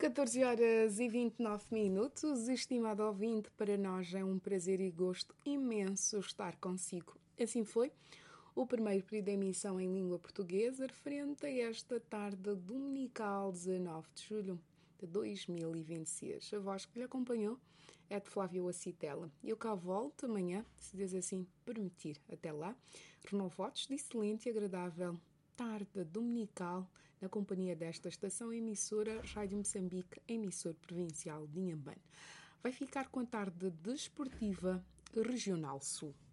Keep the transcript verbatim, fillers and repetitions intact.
catorze horas e vinte e nove minutos, estimado ouvinte, para nós é um prazer e gosto imenso estar consigo. Assim foi o primeiro período de emissão em língua portuguesa, referente a esta tarde dominical, dezanove de julho de dois mil e vinte e seis. A voz que lhe acompanhou é de Flávio Acitela. Eu cá volto amanhã, se Deus assim permitir. Até lá, renovo votos de excelente e agradável tarde dominical na companhia desta estação emissora Rádio Moçambique, emissor provincial de Inhambane. Vai ficar com a tarde desportiva Regional Sul.